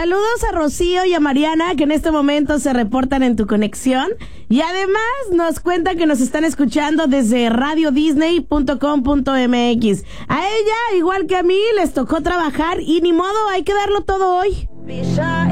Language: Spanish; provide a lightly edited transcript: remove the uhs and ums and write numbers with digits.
Saludos a Rocío y a Mariana, que en este momento se reportan en tu conexión. Y además nos cuentan que nos están escuchando desde radiodisney.com.mx. A ella, igual que a mí, les tocó trabajar y ni modo, hay que darlo todo hoy.